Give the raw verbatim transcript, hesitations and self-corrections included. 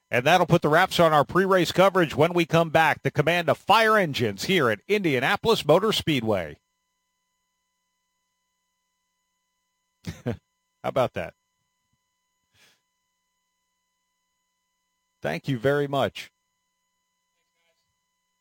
And that'll put the wraps on our pre-race coverage when we come back. The command of fire engines here at Indianapolis Motor Speedway. How about that? Thank you very much.